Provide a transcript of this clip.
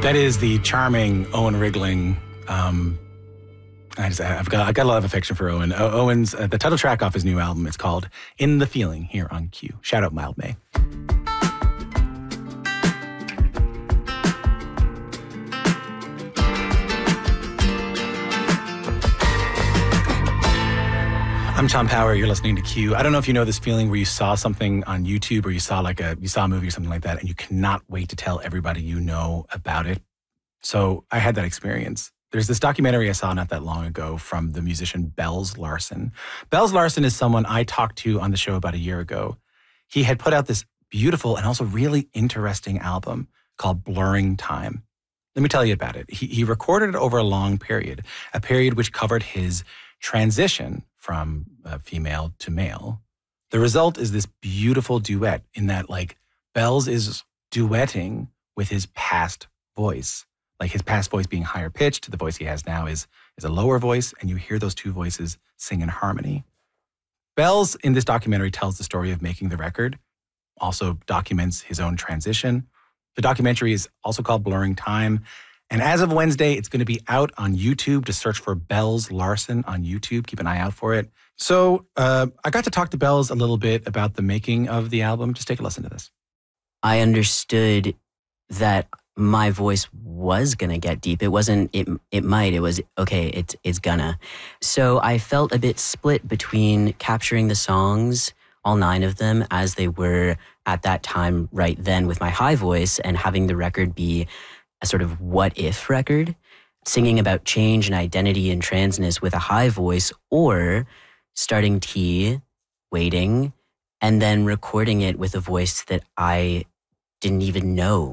That is the charming Owen Rigling. I've got a lot of affection for Owen. Owen's the title track off his new album. It's called "In the Feeling" here on Q. Shout out Mild May. I'm Tom Power. You're listening to Q. I don't know if you know this feeling where you saw something on YouTube or you saw a movie or something like that, and you cannot wait to tell everybody you know about it. So I had that experience. There's this documentary I saw not that long ago from the musician Bells Larsen. Bells Larsen is someone I talked to on the show about a year ago. He had put out this beautiful and also really interesting album called Blurring Time. Let me tell you about it. He recorded it over a long period, a period which covered his transition from female to male. The result is this beautiful duet in that, like, Bells is duetting with his past voice. Like, his past voice being higher pitched, the voice he has now is a lower voice, and you hear those two voices sing in harmony. Bells, in this documentary, tells the story of making the record, also documents his own transition. The documentary is also called Blurring Time. And as of Wednesday, it's going to be out on YouTube. Just search for Bells Larsen on YouTube. Keep an eye out for it. So I got to talk to Bells a little bit about the making of the album. Just take a listen to this. I understood that my voice was going to get deep. It wasn't, it might, it was, okay, it's gonna. So I felt a bit split between capturing the songs, all 9 of them, as they were at that time right then with my high voice, and having the record be a sort of what-if record, singing about change and identity and transness with a high voice, or starting T, waiting, and then recording it with a voice that I didn't even know